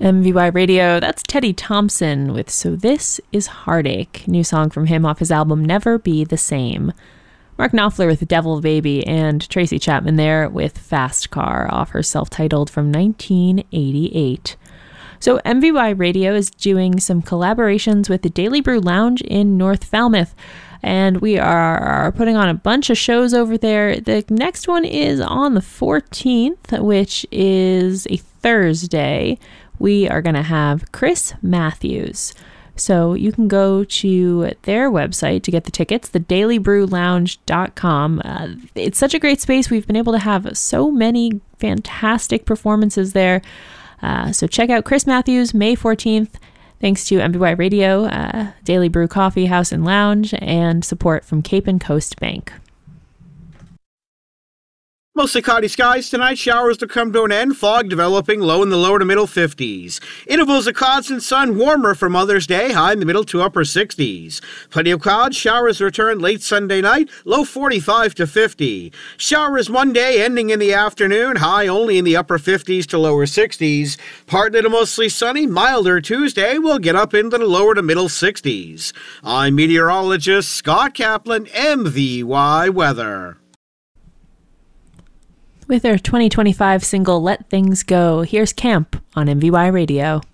MVY Radio, that's Teddy Thompson with So This Is Heartache, new song from him off his album Never Be the Same. Mark Knopfler with Devil Baby and Tracy Chapman there with Fast Car off her self-titled from 1988. So MVY Radio is doing some collaborations with the Daily Brew Lounge in North Falmouth, and we are putting on a bunch of shows over there. The next one is on the 14th, which is a Thursday. We are going to have Chris Matthews. So you can go to their website to get the tickets, thedailybrewlounge.com. It's such a great space. We've been able to have so many fantastic performances there. So check out Chris Matthews, May 14th. Thanks to MBY Radio, Daily Brew Coffee House and Lounge, and support from Cape and Coast Bank. Mostly cloudy skies tonight, showers to come to an end, fog developing low in the lower to middle 50s. Intervals of constant sun, warmer for Mother's Day, high in the middle to upper 60s. Plenty of clouds, showers return late Sunday night, low 45 to 50. Showers Monday ending in the afternoon, high only in the upper 50s to lower 60s. Partly to mostly sunny, milder Tuesday will get up into the lower to middle 60s. I'm meteorologist Scott Kaplan, MVY Weather. With their 2025 single Let Things Go, here's Camp on MVY Radio.